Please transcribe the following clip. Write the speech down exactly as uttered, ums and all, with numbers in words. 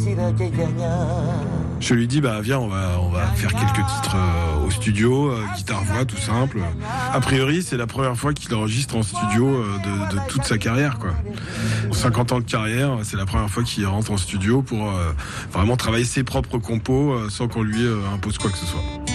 Je lui dis, bah viens, on va, on va faire quelques titres euh, au studio, euh, guitare-voix, tout simple. A priori, c'est la première fois qu'il enregistre en studio euh, de, de toute sa carrière, quoi. cinquante ans de carrière, c'est la première fois qu'il rentre en studio pour euh, vraiment travailler ses propres compos euh, sans qu'on lui euh, impose quoi que ce soit.